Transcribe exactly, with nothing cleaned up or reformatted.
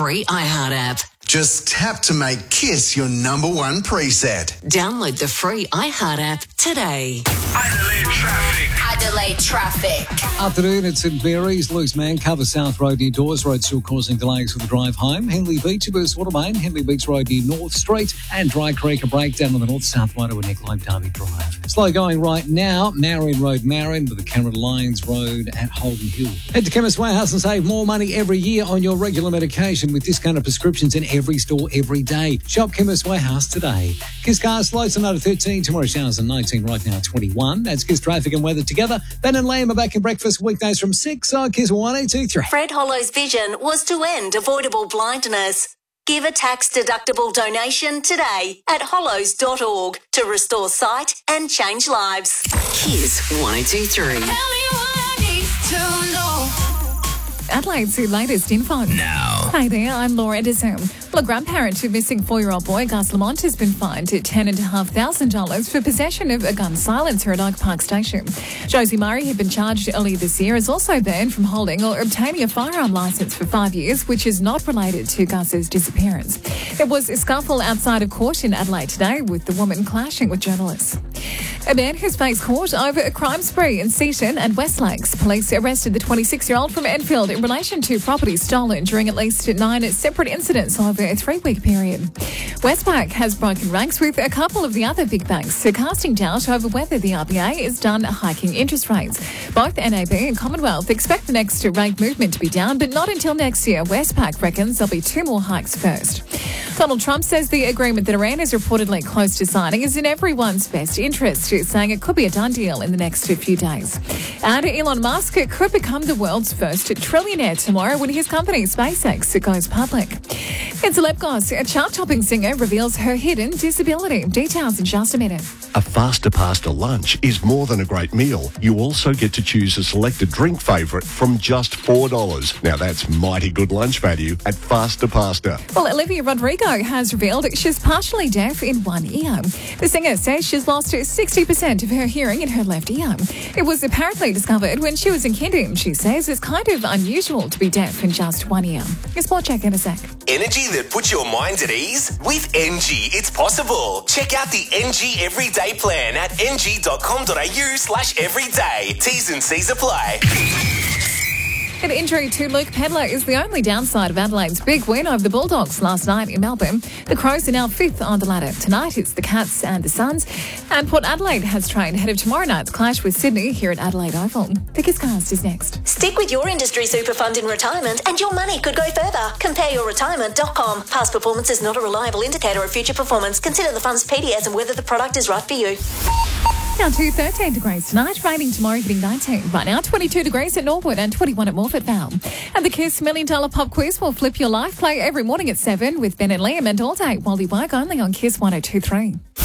free iHeart app. Just tap to make Kiss your number one preset. Download the free iHeart app today. Adelaide traffic. Adelaide traffic. Afternoon at St Mary's. Loose man cover South Road near Dawes Road still causing delays for the drive home. Henley Beach, Burst Watermain, Henley Beach Road near North Street, and Dry Creek a breakdown on the north-south motorway near Globe Derby Drive. Slow going right now, Marion Road, Marion, with the Cameron Lyons Road at Holden Hill. Head to Chemist Warehouse and save more money every year on your regular medication with discounted prescriptions in every store every day. Shop Chemist Warehouse today. Kiss cars slow tonight at thirteen, tomorrow showers and nineteen, right now twenty-one. That's Kiss traffic and weather together. Ben and Liam are back in breakfast weekdays from six on Kiss one eight two three. Fred Hollow's vision was to end avoidable blindness. Give a tax-deductible donation today at hollows dot org to restore sight and change lives. Kiss one eight two three. Adelaide's latest info. Now. Hi there, I'm Laura Edison. Well, a grandparent to missing four-year-old boy Gus Lamont has been fined at ten thousand five hundred dollars for possession of a gun silencer at Oak Park Station. Josie Murray, who had been charged earlier this year, is also banned from holding or obtaining a firearm licence for five years, which is not related to Gus's disappearance. There was a scuffle outside of court in Adelaide today with the woman clashing with journalists. A man has faced court over a crime spree in Seaton and West Lakes. Police arrested the twenty-six-year-old from Enfield in relation to property stolen during at least nine separate incidents over a three-week period. Westpac has broken ranks with a couple of the other big banks, so casting doubt over whether the R B A is done hiking interest rates. Both N A B and Commonwealth expect the next rate movement to be down, but not until next year. Westpac reckons there'll be two more hikes first. Donald Trump says the agreement that Iran is reportedly close to signing is in everyone's best interest, saying it could be a done deal in the next few days. And Elon Musk could become the world's first trillionaire tomorrow when his company SpaceX goes public. In Celeb Goss, a chart-topping singer reveals her hidden disability. Details in just a minute. A Faster Pasta lunch is more than a great meal. You also get to choose a selected drink favourite from just four dollars. Now that's mighty good lunch value at Faster Pasta. Well, Olivia Rodrigo has revealed she's partially deaf in one ear. The singer says she's lost sixty percent of her hearing in her left ear. It was apparently discovered when she was in kindy. She says it's kind of unusual to be deaf in just one ear. A sport check in a sec. Energy that puts your mind at ease? With N G, it's possible. Check out the N G Everyday Plan at n g dot com dot a u slash everyday. T's and C's apply. An injury to Luke Pedlar is the only downside of Adelaide's big win over the Bulldogs last night in Melbourne. The Crows are now fifth on the ladder. Tonight it's the Cats and the Suns. And Port Adelaide has trained ahead of tomorrow night's clash with Sydney here at Adelaide Oval. The Kisscast is next. Stick with your industry super fund in retirement and your money could go further. compare your retirement dot com. Past performance is not a reliable indicator of future performance. Consider the fund's P D S and whether the product is right for you. Down to thirteen degrees tonight, raining tomorrow, hitting nineteen. Right now, twenty-two degrees at Norwood and twenty-one at Morford Vale. And the Kiss Million Dollar Pop Quiz will flip your life. Play every morning at seven with Ben and Liam and all day while you work only on Kiss one oh two three.